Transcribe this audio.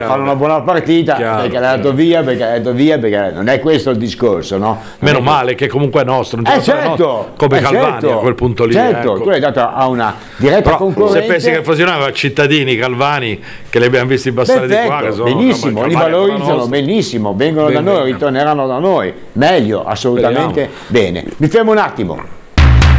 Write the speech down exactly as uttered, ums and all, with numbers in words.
fare una buona partita, chiaro, perché l'ha dato via, perché l'ha dato via, perché non è questo il discorso, no? Meno non male che comunque è nostro, un eh certo, nostro, come eh Calvani certo, a quel punto lì. Certo, ecco. tu l'hai dato a una diretta però, concorrente. Se pensi che funzionava cittadini, Calvani, che li abbiamo visti passare perfetto, di qua, che sono, benissimo, Calvani, li valorizzano benissimo, vengono ben da noi, bene. Ritorneranno da noi, meglio, assolutamente bene. bene. Mi fermo un attimo.